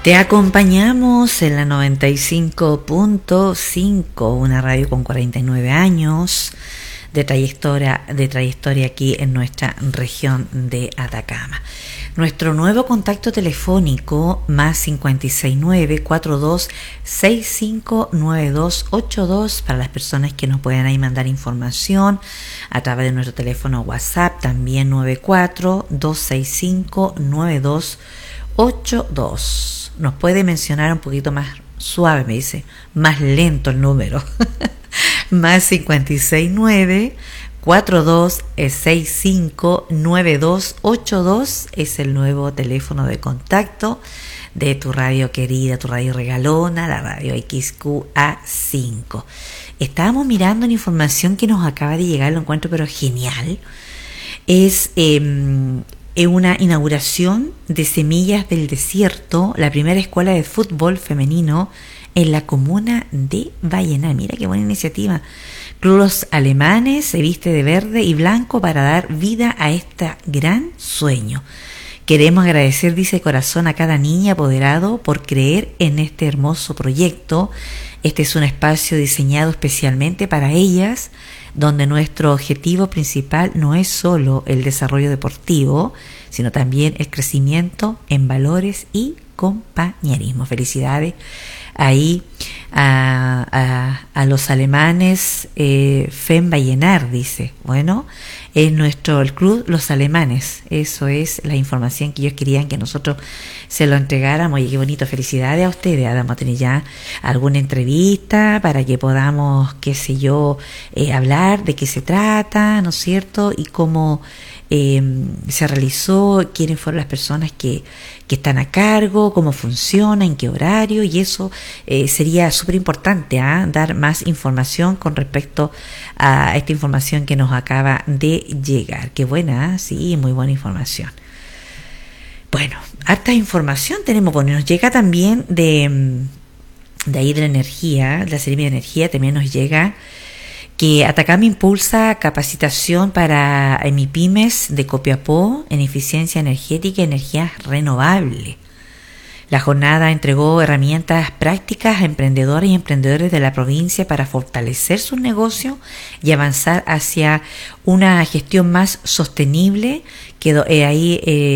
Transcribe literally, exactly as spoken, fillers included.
Te acompañamos en la noventa y cinco punto cinco, una radio con cuarenta y nueve años de trayectoria, de trayectoria aquí en nuestra región de Atacama. Nuestro nuevo contacto telefónico más cincuenta y seis nueve, cuarenta y dos, sesenta y cinco, noventa y dos ochenta y dos para las personas que nos puedan ahí mandar información a través de nuestro teléfono WhatsApp, también noventa y cuatro, doscientos sesenta y cinco, noventa y dos ochenta y dos. Nos puede mencionar un poquito más suave, me dice, más lento el número. Más cincuenta y seis nueve, cuarenta y dos, sesenta y cinco, noventa y dos ochenta y dos es el nuevo teléfono de contacto de tu radio querida, tu radio regalona, la radio X Q A cinco. Estábamos mirando la información que nos acaba de llegar, lo encuentro pero genial. Es eh, una inauguración de Semillas del Desierto, la primera escuela de fútbol femenino en la comuna de Vallenar. Mira qué buena iniciativa. Club Los Alemanes se viste de verde y blanco para dar vida a este gran sueño. Queremos agradecer, dice corazón, a cada niña apoderado por creer en este hermoso proyecto. Este es un espacio diseñado especialmente para ellas, donde nuestro objetivo principal no es solo el desarrollo deportivo, sino también el crecimiento en valores y compañerismo. Felicidades ahí a, a, a los alemanes. eh, Fem Vallenar dice, bueno, es nuestro el club Los Alemanes. Eso es la información que ellos querían que nosotros se lo entregáramos. Oye, qué bonito, felicidades a ustedes. Vamos a tener ya alguna entrevista para que podamos, qué sé yo, eh, hablar de qué se trata, ¿no es cierto? Y cómo eh, se realizó, quiénes fueron las personas que, que están a cargo, cómo funciona, en qué horario, y eso eh, sería súper importante, ¿eh? Dar más información con respecto a esta información que nos acaba de llegar. Qué buena, ¿eh? Sí, muy buena información. Bueno, harta información tenemos. Bueno, nos llega también de, de ahí de la energía, de la Seremi de Energía, también nos llega que Atacama impulsa capacitación para MIPYMES de Copiapó en eficiencia energética y energías renovables. La jornada entregó herramientas prácticas a emprendedores y emprendedores de la provincia para fortalecer sus negocios y avanzar hacia una gestión más sostenible. Quedó eh, ahí eh,